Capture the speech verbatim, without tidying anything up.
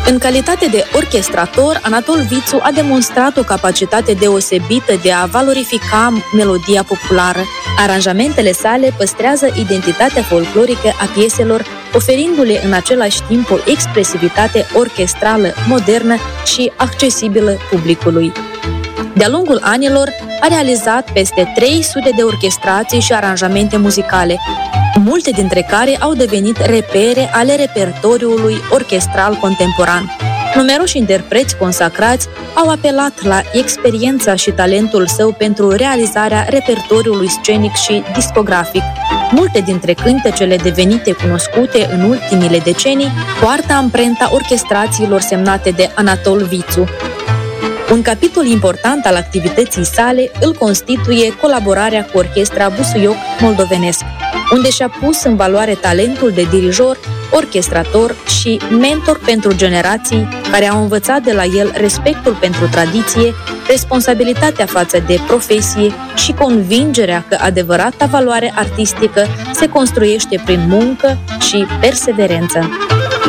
În calitate de orchestrator, Anatol Vițu a demonstrat o capacitate deosebită de a valorifica melodia populară. Aranjamentele sale păstrează identitatea folclorică a pieselor, oferindu-le în același timp o expresivitate orchestrală modernă și accesibilă publicului. De-a lungul anilor, a realizat peste trei sute de orchestrații și aranjamente muzicale, multe dintre care au devenit repere ale repertoriului orchestral contemporan. Numeroși interpreți consacrați au apelat la experiența și talentul său pentru realizarea repertoriului scenic și discografic. Multe dintre cântecele devenite cunoscute în ultimile decenii poartă amprenta orchestrațiilor semnate de Anatol Vițu. Un capitol important al activității sale îl constituie colaborarea cu Orchestra Busuioc Moldovenesc, unde și-a pus în valoare talentul de dirijor, orchestrator și mentor pentru generații care au învățat de la el respectul pentru tradiție, responsabilitatea față de profesie și convingerea că adevărata valoare artistică se construiește prin muncă și perseverență.